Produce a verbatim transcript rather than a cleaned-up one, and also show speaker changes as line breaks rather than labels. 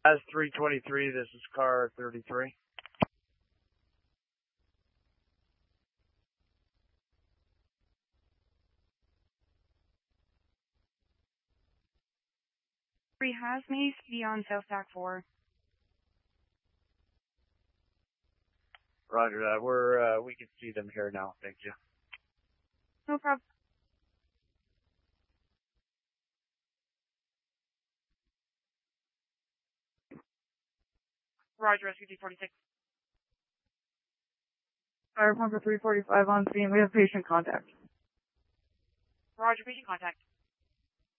As three twenty-three, this is car thirty-three.
Three Hazmace, be on South Stack four.
Roger that. We're, uh, we can see them here now. Thank you.
No problem. Roger, Rescue T forty-six.
Fire pumper three forty-five on scene. We have patient contact.
Roger, patient contact.